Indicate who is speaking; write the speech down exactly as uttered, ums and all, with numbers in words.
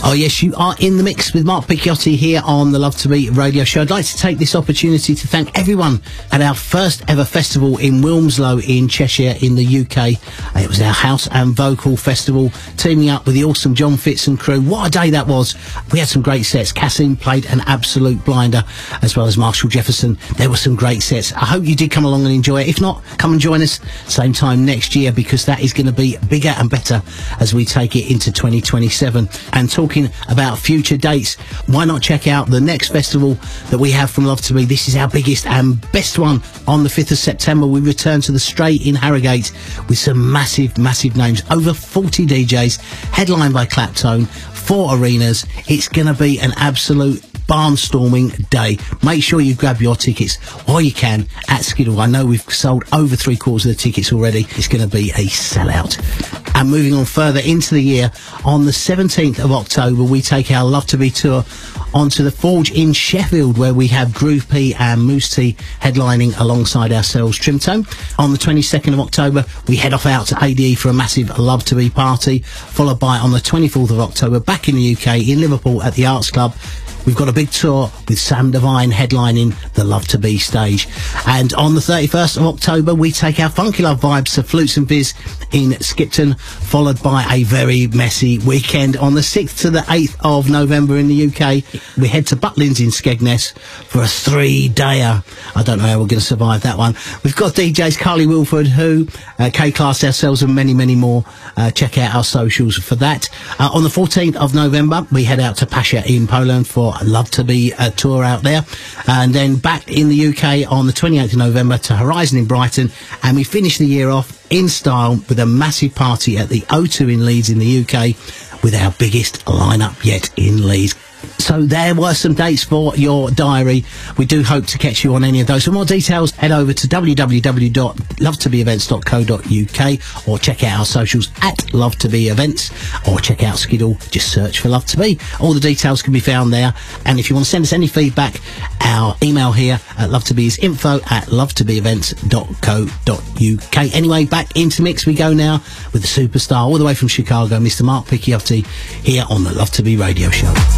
Speaker 1: Oh yes, you are in the mix with Mark Picciotti here on the Love to Be radio show. I'd like to take this opportunity to thank everyone at our first ever festival in Wilmslow in Cheshire in the U K. It was our House and Vocal Festival, teaming up with the awesome John Fitz and crew. What a day that was. We had some great sets. Cassim played an absolute blinder, as well as Marshall Jefferson. There were some great sets. I hope you did come along and enjoy it. If not, come and join us same time next year, because that is going to be bigger and better as we take it into twenty twenty-seven. And talking about future dates, why not check out the next festival that we have from Love to Be? This is our biggest and best one. On the fifth of September, we return to the Straight in Harrogate with some massive, massive names. Over forty D Js, headlined by Claptone, four arenas. It's going to be an absolute barnstorming day. Make sure you grab your tickets while you can at Skiddle. I know we've sold over three quarters of the tickets already. It's going to be a sellout. And moving on further into the year, on the seventeenth of October, we take our Love to Be tour onto the Forge in Sheffield, where we have Groove P and Moose T headlining alongside ourselves, Trimtone. On the twenty-second of October, we head off out to A D E for a massive Love to Be party, followed by on the twenty-fourth of October, back in the U K, in Liverpool at the Arts Club. We've got a big tour with Sam Divine headlining the Love to Be stage. And on the thirty-first of October, we take our Funky Love vibes to Flutes and Biz in Skipton, followed by a very messy weekend. On the sixth to the eighth of November in the U K, we head to Butlins in Skegness for a three-dayer. I don't know how we're going to survive that one. We've got D Js Carly Wilford, Who, uh, K-Class ourselves, and many, many more. Uh, check out our socials for that. Uh, on the fourteenth of November, we head out to Pasha in Poland for Love to Be a tour out there, and then back in the U K on the twenty-eighth of November to Horizon in Brighton, and we finish the year off in style with a massive party at the O two in Leeds in the U K with our biggest lineup yet in Leeds. So there were some dates for your diary. We do hope to catch you on any of those. For more details, head over to w w w dot love to be events dot co dot u k or check out our socials at Love to Be Events, or check out Skiddle, just search for Love to Be. All the details can be found there. And if you want to send us any feedback, our email here at Love to Be is info at love to be events dot co dot u k. Anyway, back into mix we go now with the superstar all the way from Chicago, Mister Mark Picciotti, here on the Love to Be radio show.